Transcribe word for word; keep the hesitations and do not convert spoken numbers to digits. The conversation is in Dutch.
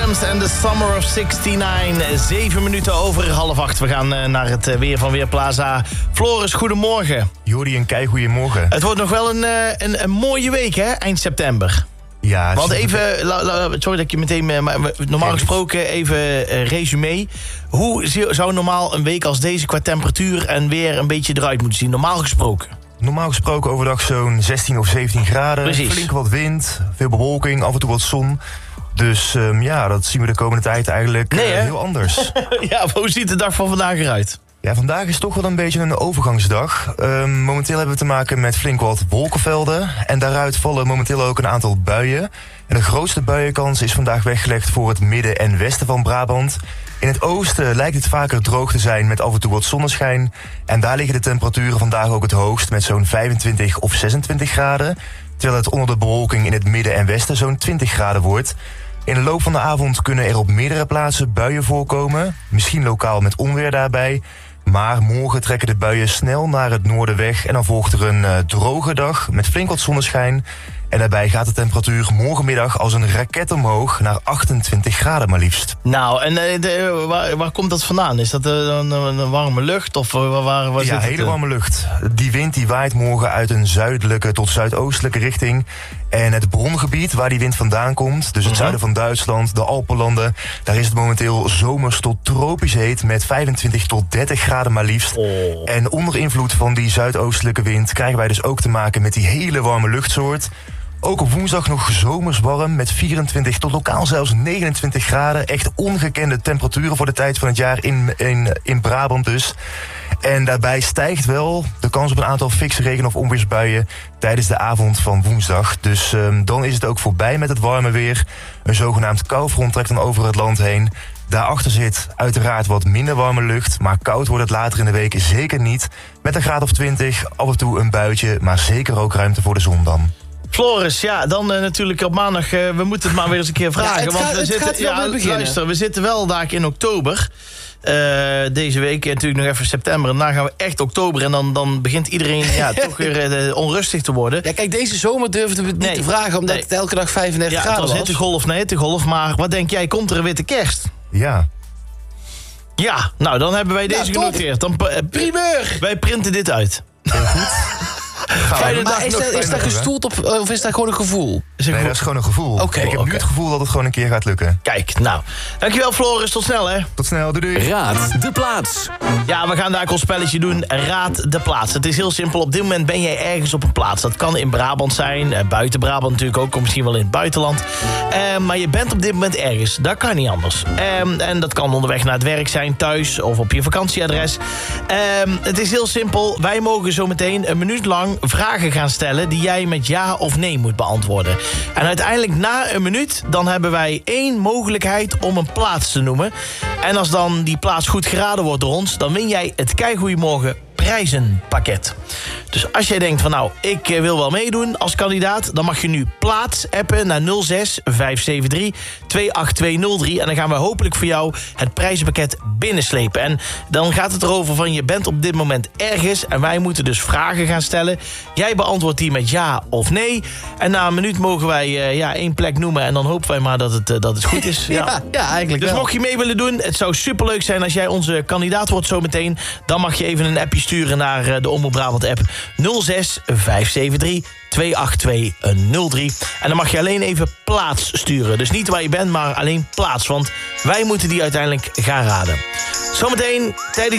Adams en The Summer of zestignegentig. Zeven minuten over half acht. We gaan uh, naar het uh, weer van Weerplaza. Floris, goedemorgen. Jordi en Kei, goedemorgen. Het wordt nog wel een, uh, een, een mooie week, hè? Eind september. Ja. Want even, la, la, sorry dat ik je meteen... Uh, maar normaal gesproken even uh, resume. Hoe zou normaal een week als deze qua temperatuur en weer een beetje eruit moeten zien? Normaal gesproken. Normaal gesproken overdag zo'n zestien of zeventien graden. Precies. Flink wat wind, veel bewolking, af en toe wat zon. Dus um, ja, dat zien we de komende tijd eigenlijk nee, uh, heel anders. Ja, hoe ziet de dag van vandaag eruit? Ja, vandaag is toch wel een beetje een overgangsdag. Um, momenteel hebben we te maken met flink wat wolkenvelden. En daaruit vallen momenteel ook een aantal buien. En de grootste buienkans is vandaag weggelegd voor het midden en westen van Brabant. In het oosten lijkt het vaker droog te zijn met af en toe wat zonneschijn. En daar liggen de temperaturen vandaag ook het hoogst met zo'n vijfentwintig of zesentwintig graden. Terwijl het onder de bewolking in het midden en westen zo'n twintig graden wordt. In de loop van de avond kunnen er op meerdere plaatsen buien voorkomen. Misschien lokaal met onweer daarbij. Maar morgen trekken de buien snel naar het noorden weg. En dan volgt er een uh, droge dag met flink wat zonneschijn. En daarbij gaat de temperatuur morgenmiddag als een raket omhoog naar achtentwintig graden maar liefst. Nou, en uh, de, waar, waar komt dat vandaan? Is dat uh, een, een warme lucht? Of uh, waar, waar ja, zit hele het, uh? warme lucht. Die wind die waait morgen uit een zuidelijke tot zuidoostelijke richting. En het brongebied waar die wind vandaan komt, dus het uh-huh. zuiden van Duitsland, de Alpenlanden, daar is het momenteel zomers tot tropisch heet met vijfentwintig tot dertig graden maar liefst. Oh. En onder invloed van die zuidoostelijke wind krijgen wij dus ook te maken met die hele warme luchtsoort. Ook op woensdag nog zomers warm met vierentwintig tot lokaal zelfs negenentwintig graden. Echt ongekende temperaturen voor de tijd van het jaar in, in, in Brabant dus. En daarbij stijgt wel de kans op een aantal fikse regen- of onweersbuien tijdens de avond van woensdag. Dus um, dan is het ook voorbij met het warme weer. Een zogenaamd koufront trekt dan over het land heen. Daarachter zit uiteraard wat minder warme lucht, maar koud wordt het later in de week zeker niet. Met een graad of twintig, af en toe een buitje, maar zeker ook ruimte voor de zon dan. Floris, ja, dan uh, natuurlijk op maandag. Uh, we moeten het maar weer eens een keer vragen. Ja, het want gaat, we het zitten, gaat wel ja, weer beginnen. luister, we zitten wel daar in oktober. Uh, deze week en natuurlijk nog even september. En daarna gaan we echt oktober. En dan, dan begint iedereen ja, toch weer uh, onrustig te worden. Ja, kijk, deze zomer durfden we het niet Nee. te vragen, omdat Nee. het elke dag vijfendertig Ja, het graden was was. hittegolf, nee, hittegolf. Maar wat denk jij, komt er een witte kerst? Ja. Ja, nou, dan hebben wij deze Ja, top. genoteerd. Dan, uh, Primeur! wij printen dit uit. Heel goed. Fijne dag Maar is nog, dat, is fijne dat dag, gestoeld op, of is dat gewoon een gevoel? Is een Nee, dat is gewoon een gevoel. Oké, Ik heb oké. nu het gevoel dat het gewoon een keer gaat lukken. Kijk, nou. Dankjewel Floris, tot snel hè. Tot snel, doei doei. Raad de plaats. Ja, we gaan daar ons spelletje doen. Raad de plaats. Het is heel simpel. Op dit moment ben jij ergens op een plaats. Dat kan in Brabant zijn. eh, Buiten Brabant natuurlijk ook. Of misschien wel in het buitenland. Eh, maar je bent op dit moment ergens. Dat kan niet anders. Eh, en dat kan onderweg naar het werk zijn. Thuis of op je vakantieadres. Eh, het is heel simpel. Wij mogen zo meteen een minuut lang vragen gaan stellen die jij met ja of nee moet beantwoorden. En uiteindelijk na een minuut dan hebben wij één mogelijkheid om een plaats te noemen. En als dan die plaats goed geraden wordt door ons, dan win jij het Keigoeiemorgen prijzenpakket. Dus als jij denkt van nou, ik wil wel meedoen als kandidaat, dan mag je nu plaats appen naar nul zes vijf zeven drie twee acht twee nul drie en dan gaan we hopelijk voor jou het prijzenpakket binnenslepen. En dan gaat het erover van je bent op dit moment ergens en wij moeten dus vragen gaan stellen. Jij beantwoordt die met ja of nee. En na een minuut mogen wij uh, ja, één plek noemen en dan hopen wij maar dat het, uh, dat het goed is. Ja. Ja, ja eigenlijk Dus wel. mocht je mee willen doen, het zou superleuk zijn als jij onze kandidaat wordt zometeen. Dan mag je even een appje sturen naar uh, de Omroep Brabant app nul zes vijf zeven drie twee acht twee nul drie. En dan mag je alleen even plaats sturen. Dus niet waar je bent, maar alleen plaats. Want wij moeten die uiteindelijk gaan raden. Zometeen tijdens